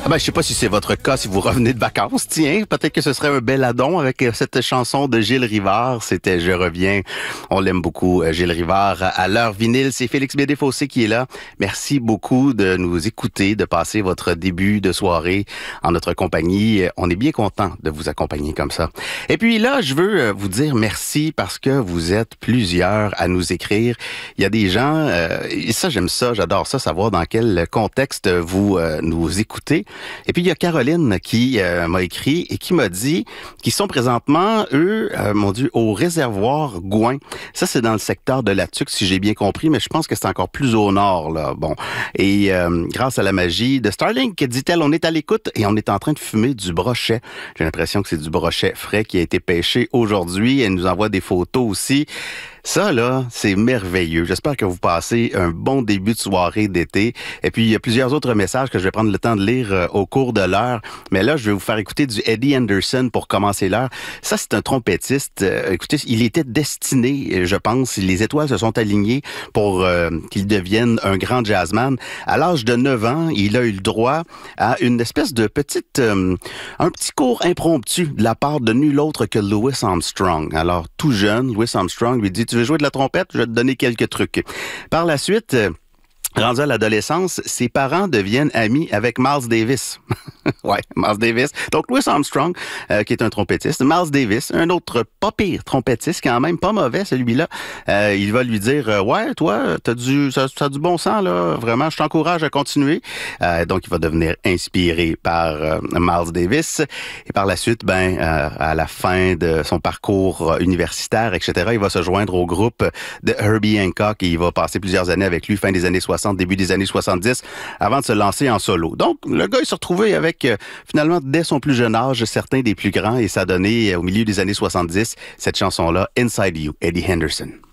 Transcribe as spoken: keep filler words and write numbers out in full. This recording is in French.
Ah ben, je sais pas si c'est votre cas, si vous revenez de vacances. Tiens, peut-être que ce serait un bel addon avec cette chanson de Gilles Rivard. C'était Je reviens. On l'aime beaucoup, Gilles Rivard. À l'heure vinyle, c'est Félix Bédé-Fossé qui est là. Merci beaucoup de nous écouter, de passer votre début de soirée en notre compagnie. On est bien content de vous accompagner comme ça. Et puis là, je veux vous dire merci parce que vous êtes plusieurs à nous écrire. Il y a des gens, euh, et ça j'aime ça, j'adore ça, savoir dans quel contexte vous euh, nous écoutez. Et puis, il y a Caroline qui euh, m'a écrit et qui m'a dit qu'ils sont présentement, eux, euh, mon Dieu, au réservoir Gouin. Ça, c'est dans le secteur de la Tuque, si j'ai bien compris, mais je pense que c'est encore plus au nord, là. Bon. Et euh, grâce à la magie de Starlink, dit-elle, on est à l'écoute et on est en train de fumer du brochet. J'ai l'impression que c'est du brochet frais qui a été pêché aujourd'hui. Elle nous envoie des photos aussi. Ça, là, c'est merveilleux. J'espère que vous passez un bon début de soirée d'été. Et puis, il y a plusieurs autres messages que je vais prendre le temps de lire euh, au cours de l'heure. Mais là, je vais vous faire écouter du Eddie Anderson pour commencer l'heure. Ça, c'est un trompettiste. Euh, écoutez, il était destiné, je pense, les étoiles se sont alignées pour euh, qu'il devienne un grand jazzman. À l'âge de neuf ans, il a eu le droit à une espèce de petite, euh, un petit cours impromptu de la part de nul autre que Louis Armstrong. Alors, tout jeune, Louis Armstrong lui dit, tu veux jouer de la trompette? Je vais te donner quelques trucs. Par la suite, euh, rendu à l'adolescence, ses parents deviennent amis avec Miles Davis. ouais, Miles Davis. Donc, Louis Armstrong, euh, qui est un trompettiste. Miles Davis, un autre pas pire trompettiste, quand même pas mauvais, celui-là. Euh, il va lui dire, euh, ouais, toi, t'as du, ça, ça a du bon sens, là. Vraiment, je t'encourage à continuer. Euh, donc, il va devenir inspiré par euh, Miles Davis. Et par la suite, ben, euh, à la fin de son parcours universitaire, et cetera, il va se joindre au groupe de Herbie Hancock et il va passer plusieurs années avec lui, fin des années soixante, début des années soixante-dix, avant de se lancer en solo. Donc, le gars, il s'est retrouvé avec, euh, finalement, dès son plus jeune âge, certains des plus grands, et ça a donné, euh, au milieu des années soixante-dix, cette chanson-là, Inside You, Eddie Henderson.